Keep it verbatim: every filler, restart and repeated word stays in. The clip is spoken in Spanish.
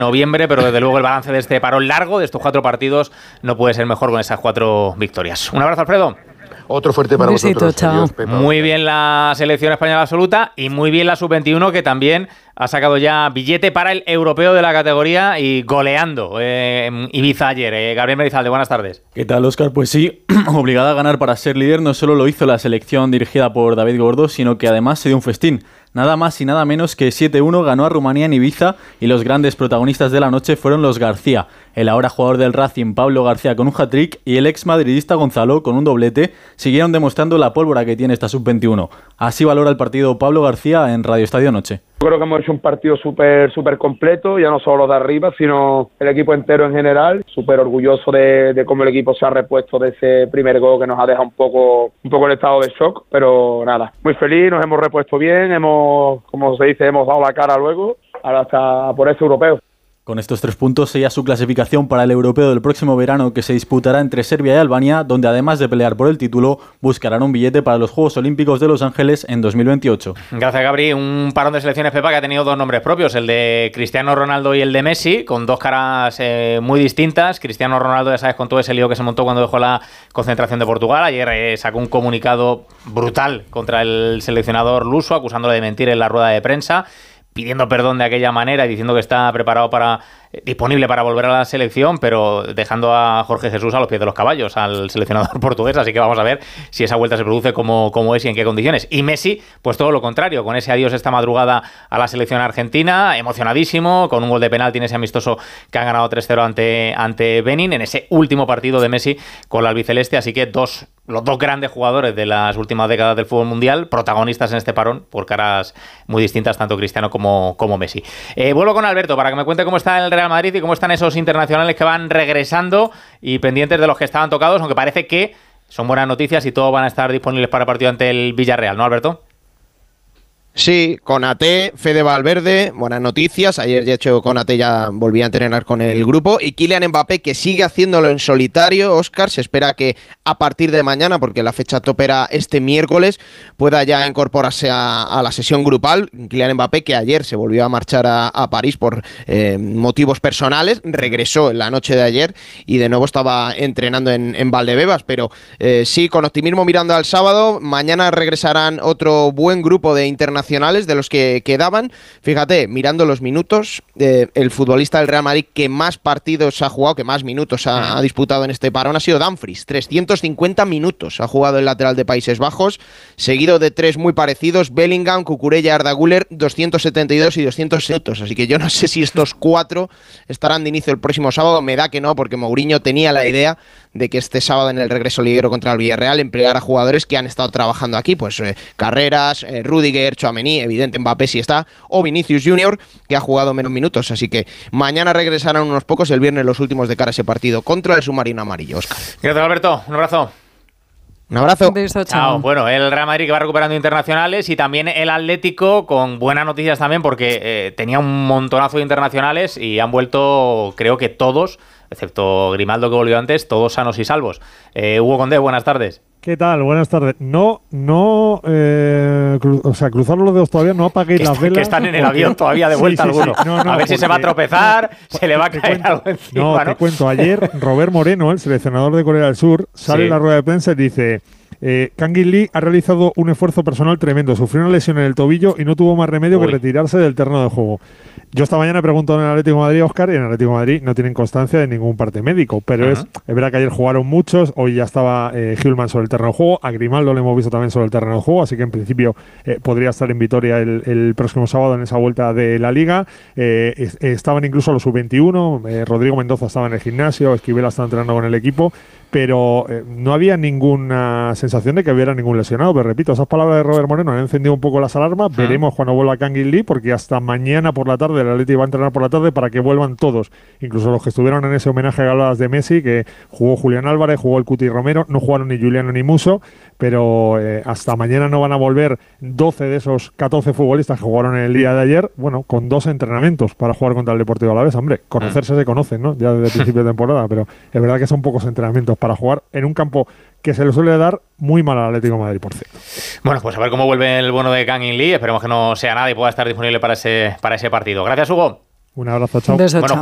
noviembre, pero desde luego el balance de este parón largo, de estos cuatro partidos, no puede ser mejor con esas cuatro victorias. Un abrazo, Alfredo. Otro fuerte para besito, vosotros. chao. Adiós, Pepa. Muy bien la selección española absoluta y muy bien la sub veintiuno, que también ha sacado ya billete para el europeo de la categoría y goleando eh, en Ibiza ayer. Eh, Gabriel Merizalde, buenas tardes. ¿Qué tal, Óscar? Pues sí, obligada a ganar para ser líder, no solo lo hizo la selección dirigida por David Gordo, sino que además se dio un festín. Nada más y nada menos que siete uno ganó a Rumanía en Ibiza y los grandes protagonistas de la noche fueron los García. El ahora jugador del Racing, Pablo García, con un hat-trick, y el ex madridista Gonzalo, con un doblete, siguieron demostrando la pólvora que tiene esta sub veintiuno. Así valora el partido Pablo García en Radio Estadio Noche. Creo que hemos hecho un partido súper súper completo, ya no solo de arriba, sino el equipo entero en general. Súper orgulloso de, de cómo el equipo se ha repuesto de ese primer gol que nos ha dejado un poco un poco en estado de shock, pero nada, muy feliz, nos hemos repuesto bien, hemos, como se dice, hemos dado la cara luego, ahora está por ese europeo. Con estos tres puntos sella su clasificación para el europeo del próximo verano, que se disputará entre Serbia y Albania, donde además de pelear por el título, buscarán un billete para los Juegos Olímpicos de Los Ángeles en dos mil veintiocho. Gracias, Gabri. Un parón de selecciones, Pepa, que ha tenido dos nombres propios, el de Cristiano Ronaldo y el de Messi, con dos caras eh, muy distintas. Cristiano Ronaldo, ya sabes, con todo ese lío que se montó cuando dejó la concentración de Portugal. Ayer eh, sacó un comunicado brutal contra el seleccionador luso, acusándole de mentir en la rueda de prensa, pidiendo perdón de aquella manera y diciendo que está preparado para eh, disponible para volver a la selección, pero dejando a Jorge Jesús a los pies de los caballos, al seleccionador portugués. Así que vamos a ver si esa vuelta se produce como, como es y en qué condiciones. Y Messi, pues todo lo contrario, con ese adiós esta madrugada a la selección argentina, emocionadísimo, con un gol de penalti en ese amistoso que han ganado tres cero ante, ante Benin, en ese último partido de Messi con la albiceleste. Así que dos los dos grandes jugadores de las últimas décadas del fútbol mundial, protagonistas en este parón, por caras muy distintas, tanto Cristiano como, como Messi. Eh, vuelvo con Alberto para que me cuente cómo está el Real Madrid y cómo están esos internacionales que van regresando y pendientes de los que estaban tocados, aunque parece que son buenas noticias y todos van a estar disponibles para el partido ante el Villarreal, ¿no, Alberto? Sí, Konaté, Fede Valverde, buenas noticias. Ayer, de hecho, Konaté ya volvía a entrenar con el grupo. Y Kylian Mbappé, que sigue haciéndolo en solitario, Óscar. Se espera que a partir de mañana, porque la fecha tope era este miércoles, pueda ya incorporarse a, a la sesión grupal. Kylian Mbappé, que ayer se volvió a marchar a, a París por eh, motivos personales, regresó en la noche de ayer y de nuevo estaba entrenando en, en Valdebebas. Pero eh, sí, con optimismo mirando al sábado. Mañana regresarán otro buen grupo de internacionales de los que quedaban. Fíjate, mirando los minutos, eh, el futbolista del Real Madrid que más partidos ha jugado, que más minutos ha, ha disputado en este parón ha sido Dumfries. trescientos cincuenta minutos ha jugado el lateral de Países Bajos, seguido de tres muy parecidos, Bellingham, Cucurella, Arda Güler, doscientos setenta y dos y doscientos minutos. Así que yo no sé si estos cuatro estarán de inicio el próximo sábado. Me da que no, porque Mourinho tenía la idea de que este sábado en el regreso liguero contra el Villarreal emplear a jugadores que han estado trabajando aquí, pues eh, Carreras, eh, Rüdiger, Tchouaméni, evidente Mbappé si está, o Vinicius Junior, que ha jugado menos minutos. Así que mañana regresarán unos pocos, el viernes los últimos de cara a ese partido contra el submarino amarillo, Óscar. Gracias, Alberto. Un abrazo. Un abrazo. Un beso, chao. Chao. Bueno, el Real Madrid que va recuperando internacionales y también el Atlético con buenas noticias también, porque eh, tenía un montonazo de internacionales y han vuelto, creo que todos, excepto Grimaldo que volvió antes, todos sanos y salvos. Eh, Hugo Condé, buenas tardes. ¿Qué tal? Buenas tardes. No, no, eh, cru- o sea, cruzar los dedos todavía, no apaguéis Que, las está, velas. que están en el porque- avión todavía de vuelta Sí, sí, sí. alguno. No, no, a ver si se va a porque- tropezar, se le va a Te caer cuento- algo encima, No, ¿no? te cuento. Ayer Robert Moreno, el seleccionador de Corea del Sur, sale Sí. en la rueda de prensa y dice: eh, Kang-in Lee ha realizado un esfuerzo personal tremendo, sufrió una lesión en el tobillo y no tuvo más remedio Uy. que retirarse del terreno de juego. Yo esta mañana pregunto en el Atlético de Madrid, Óscar, y en el Atlético de Madrid no tienen constancia de ningún parte médico, pero Ajá. es, es verdad que ayer jugaron muchos, hoy ya estaba eh, Hillman sobre el terreno de juego, a Grimaldo lo hemos visto también sobre el terreno de juego, así que en principio eh, podría estar en Vitoria el, el próximo sábado en esa vuelta de la Liga. Eh, es- estaban incluso los sub veintiuno, eh, Rodrigo Mendoza estaba en el gimnasio, Esquivel estaba entrenando con el equipo, pero eh, no había ninguna sensación de que hubiera ningún lesionado. Pero repito, esas palabras de Robert Moreno han encendido un poco las alarmas. Veremos cuando vuelva Kang-in Lee, porque hasta mañana por la tarde el Atlético va a entrenar por la tarde para que vuelvan todos, incluso los que estuvieron en ese homenaje a hablabas de Messi, que jugó Julián Álvarez, jugó el Cuti Romero, no jugaron ni Juliano ni Muso, pero eh, hasta mañana no van a volver doce de esos catorce futbolistas que jugaron el día de ayer, bueno, con dos entrenamientos para jugar contra el Deportivo Alavés. Hombre, conocerse se conocen, ¿no? Ya desde el principio de temporada, pero es verdad que son pocos entrenamientos para jugar en un campo que se le suele dar muy mal al Atlético de Madrid, por cierto. Bueno, pues a ver cómo vuelve el bono de Kang-in Lee. Esperemos que no sea nada y pueda estar disponible para ese, para ese partido. Gracias, Hugo. Un abrazo, chao. Un beso, Bueno, chao.